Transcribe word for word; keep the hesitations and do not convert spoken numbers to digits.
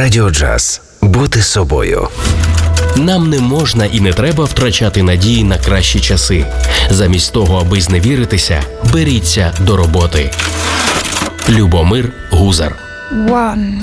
Радіо Джаз. Бути собою. Нам не можна і не треба втрачати надії на кращі часи. Замість того, аби зневіритися, беріться до роботи. Любомир Гузар. One.